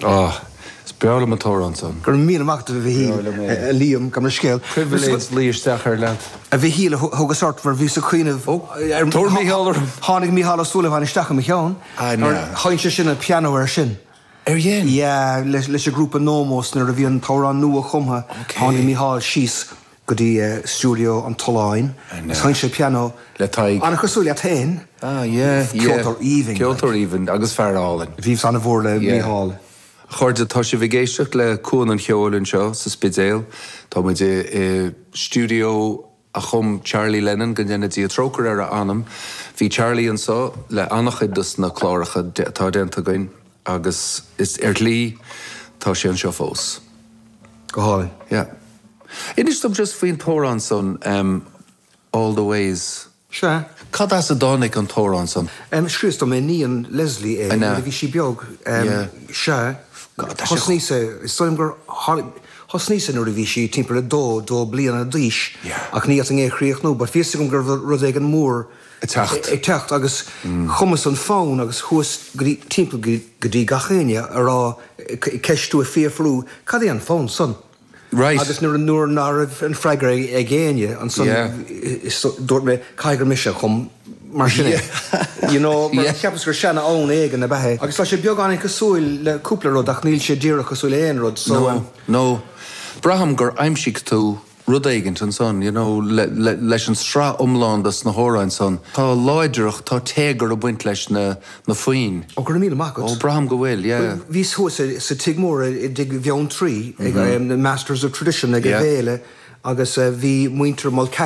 Beála a tórán son. Gur mí amachta bhí líam go scéil. Privilege líisteach ar leat. A bhí híle thugus sort mar bhí sa chuoineh Tóir Mícheálar. Tháinig Mícheála Súlaháin isteach a cheann. Chain sé sin a piano ar sin. Ar dhéan? Ja, leis a grúpa nómós nar a bhí an tórán nua chumha. Tháinig Mícheál síos go dtí stúdio an Toláin. Chain sé piano. Le taig. Anna chusúil a tain. Ceoltóir Even. Ceoltóir Even, agus fearálinn. Bhí sanna bhór le Mícheál. Chuirde tá sé bhgéisteach le cún an cheolinn seo sa Spidéal. Tá muid studio a chum Charlie Lennon go déanana dí a trócar ar a anam. Bhí Charlie an só le annachid dus na chláiricha tá déanta goin agus is lí tá sé an seo fós. Go hálainn. Yeah. Inis dom just faoin tórán son all the ways. Se. Cad as a dánig an tórán son? Scríostom mé níon Leslie bhí si beag se. Thosnísa, stoim gur thosnísa nuair a bhí si timpeall dó bliana a díis ach ní an échríoch nó, bar fios gom gur rud ag an mór ag techt agus chumas an fán agus chuas timpeall go dtí gachéine ará ceistú a féarflú cad é an fán son. Right. Agus nuair nar an freigar ag géine an son dúirt mé caigur mise chum mar sinné. You know, ceapas gur sena ón éigen na bethe. Agus tá sé beag anna cosúil le cúpla rud ach níl sé díreach cosúil éon rud. No. Braham gur aimsigh tú rud éigent an son, you know, leis an strá umlándas na hóráin son. Tá láidirach tá tégur a buint leis na faoin. Ó gur míle mac. Ó Braham go bhfuil, yeah. Bhí sa tigmór dig bheon trí ag the Masters of Tradition ag bhéile agus bhí muintir mal